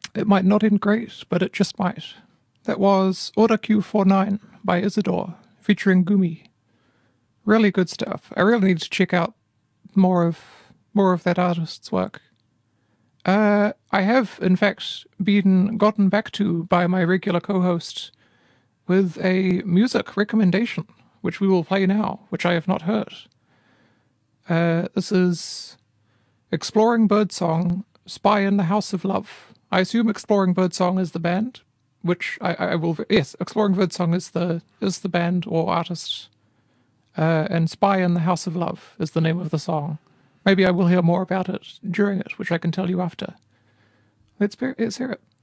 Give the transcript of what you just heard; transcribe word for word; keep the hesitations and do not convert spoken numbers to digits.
It might not end great, but it just might. That was Order Q forty-nine by Isidore, featuring Gumi. Really good stuff. I really need to check out more of more of that artist's work. Uh, I have, in fact, been gotten back to by my regular co-host with a music recommendation, which we will play now, which I have not heard. Uh, this is Exploring Birdsong, Spy in the House of Love. I assume Exploring Birdsong is the band, which I, I will... Yes, Exploring Birdsong is the is the band or artist, uh, and Spy in the House of Love is the name of the song. Maybe I will hear more about it during it, which I can tell you after. Let's, let's hear it.